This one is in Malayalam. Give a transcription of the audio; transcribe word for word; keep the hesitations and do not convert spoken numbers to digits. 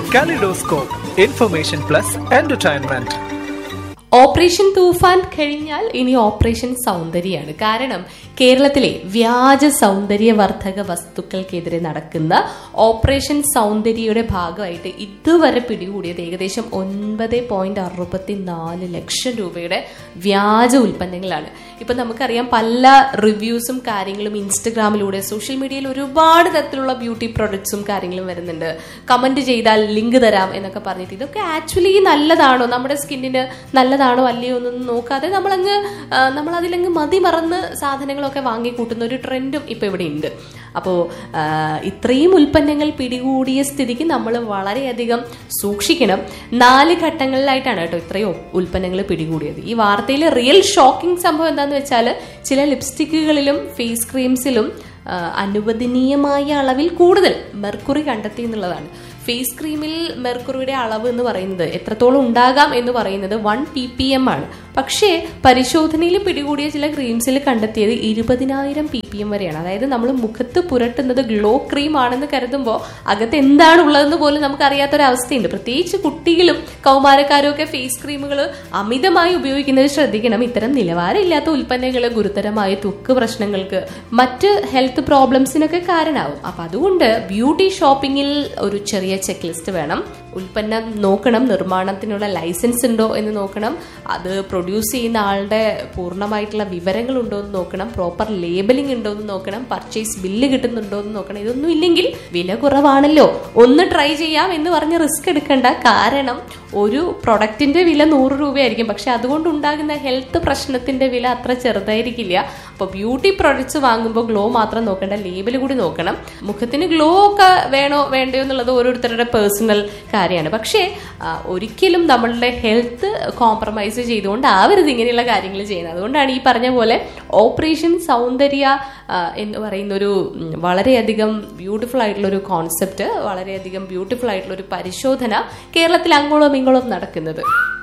Kaleidoscope, Information Plus Entertainment. Operation തൂഫാൻ കഴിഞ്ഞാൽ ഇനി ഓപ്പറേഷൻ സൗന്ദര്യമാണ്. കാരണം കേരളത്തിലെ വ്യാജ സൗന്ദര്യവർദ്ധക വസ്തുക്കൾക്കെതിരെ നടക്കുന്ന ഓപ്പറേഷൻ സൗന്ദര്യയുടെ ഭാഗമായിട്ട് ഇതുവരെ പിടികൂടിയത് ഏകദേശം ഒൻപത് പോയിന്റ് അറുപത്തി നാല് ലക്ഷം രൂപയുടെ വ്യാജ ഉൽപ്പന്നങ്ങളാണ്. ഇപ്പൊ നമുക്കറിയാം, പല റിവ്യൂസും കാര്യങ്ങളും ഇൻസ്റ്റഗ്രാമിലൂടെ സോഷ്യൽ മീഡിയയിൽ ഒരുപാട് തരത്തിലുള്ള ബ്യൂട്ടി പ്രൊഡക്ട്സും കാര്യങ്ങളും വരുന്നുണ്ട്. കമന്റ് ചെയ്താൽ ലിങ്ക് തരാം എന്നൊക്കെ പറഞ്ഞിട്ട് ഇതൊക്കെ ആക്ച്വലി നല്ലതാണോ, നമ്മുടെ സ്കിന്നിന് നല്ല ാണോ അല്ലയോ എന്നൊന്നും നോക്കാതെ നമ്മളങ്ങ് നമ്മൾ അതിലങ്ങ് മതി മറന്ന് സാധനങ്ങളൊക്കെ വാങ്ങിക്കൂട്ടുന്ന ഒരു ട്രെൻഡും ഇപ്പൊ ഇവിടെ ഉണ്ട്. അപ്പോ ഇത്രയും ഉൽപ്പന്നങ്ങൾ പിടികൂടിയ സ്ഥിതിക്ക് നമ്മൾ വളരെയധികം സൂക്ഷിക്കണം. നാല് ഘട്ടങ്ങളിലായിട്ടാണ് കേട്ടോ ഇത്രയും ഉൽപ്പന്നങ്ങൾ പിടികൂടിയത്. ഈ വാർത്തയിൽ റിയൽ ഷോക്കിംഗ് സംഭവം എന്താന്ന് വെച്ചാൽ, ചില ലിപ്സ്റ്റിക്കുകളിലും ഫേസ് ക്രീംസിലും അനുവദനീയമായ അളവിൽ കൂടുതൽ മെർക്കുറി കണ്ടെത്തി എന്നുള്ളതാണ്. ഫേസ് ക്രീമിൽ മെർക്കുറിയുടെ അളവ് എന്ന് പറയുന്നത് എത്രത്തോളം ഉണ്ടാകാം എന്ന് പറയുന്നത് വൺ പി പി എം ആണ്. പക്ഷേ പരിശോധനയിൽ പിടികൂടിയ ചില ക്രീംസിൽ കണ്ടെത്തിയത് ഇരുപതിനായിരം പി പി എം വരെയാണ്. അതായത് നമ്മൾ മുഖത്ത് പുരട്ടുന്നത് ഗ്ലോ ക്രീം ആണെന്ന് കരുതുമ്പോൾ അകത്ത് എന്താണ് ഉള്ളതെന്ന് പോലും നമുക്ക് അറിയാത്തൊരവസ്ഥയുണ്ട്. പ്രത്യേകിച്ച് കുട്ടികളും കൗമാരക്കാരും ഒക്കെ ഫേസ് ക്രീമുകൾ അമിതമായി ഉപയോഗിക്കുന്നത് ശ്രദ്ധിക്കണം. ഇത്തരം നിലവാരമില്ലാത്ത ഉൽപ്പന്നങ്ങൾ ഗുരുതരമായ ത്വക്ക് പ്രശ്നങ്ങൾക്ക്, മറ്റ് ഹെൽത്ത് പ്രോബ്ലംസിനൊക്കെ കാരണമാവും. അപ്പൊ അതുകൊണ്ട് ബ്യൂട്ടി ഷോപ്പിംഗിൽ ഒരു ചെറിയ ചെക്ക് ലിസ്റ്റ് വേണം. ഉൽപ്പന്നം നോക്കണം, നിർമ്മാണത്തിനുള്ള ലൈസൻസ് ഉണ്ടോ എന്ന് നോക്കണം, അത് പ്രൊഡ്യൂസ് ചെയ്യുന്ന ആളുടെ പൂർണ്ണമായിട്ടുള്ള വിവരങ്ങൾ ഉണ്ടോ എന്ന് നോക്കണം, പ്രോപ്പർ ലേബലിംഗ് ഉണ്ടോ എന്ന് നോക്കണം, പർച്ചേസ് ബില്ല് കിട്ടുന്നുണ്ടോ എന്ന് നോക്കണം. ഇതൊന്നും ഇല്ലെങ്കിൽ വില കുറവാണല്ലോ, ഒന്ന് ട്രൈ ചെയ്യാം എന്ന് പറഞ്ഞ് റിസ്ക് എടുക്കണ്ട. കാരണം ഒരു പ്രൊഡക്റ്റിന്റെ വില നൂറ് രൂപയായിരിക്കും, പക്ഷെ അതുകൊണ്ടുണ്ടാകുന്ന ഹെൽത്ത് പ്രശ്നത്തിന്റെ വില അത്ര ചെറുതായിരിക്കില്ല. അപ്പൊ ബ്യൂട്ടി പ്രൊഡക്ട്സ് വാങ്ങുമ്പോൾ ഗ്ലോ മാത്രം നോക്കണ്ട, ലേബൽ കൂടി നോക്കണം. മുഖത്തിന് ഗ്ലോ ഒക്കെ വേണോ വേണ്ടയോ എന്നുള്ളത് ഓരോരുത്തരുടെ പേഴ്സണൽ കാര്യമാണ്. പക്ഷേ ഒരിക്കലും നമ്മളുടെ ഹെൽത്ത് കോംപ്രമൈസ് ചെയ്തുകൊണ്ട് ആവരുത് ഇങ്ങനെയുള്ള കാര്യങ്ങൾ ചെയ്യുന്നത്. അതുകൊണ്ടാണ് ഈ പറഞ്ഞ പോലെ ഓപ്പറേഷൻ സൗന്ദര്യ എന്ന് പറയുന്ന ഒരു വളരെയധികം ബ്യൂട്ടിഫുൾ ആയിട്ടുള്ള ഒരു കോൺസെപ്റ്റ്, വളരെയധികം ബ്യൂട്ടിഫുൾ ആയിട്ടുള്ള ഒരു പരിശോധന കേരളത്തിൽ അങ്ങോളം ഇങ്ങോളം നടക്കുന്നത്.